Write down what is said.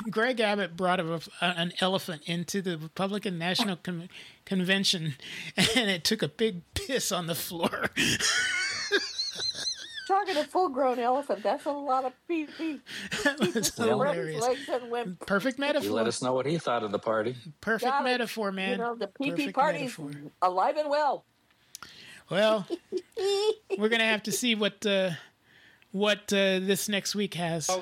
Greg Abbott brought an elephant into the Republican National Convention, and it took a big piss on the floor. Talking a full-grown elephant, that's a lot of pee-pee. That was hilarious. Perfect metaphor. You let us know what he thought of the party. Perfect metaphor, man. You know, the pee-pee Perfect party's metaphor. alive and well. Well, we're going to have to see what this next week has.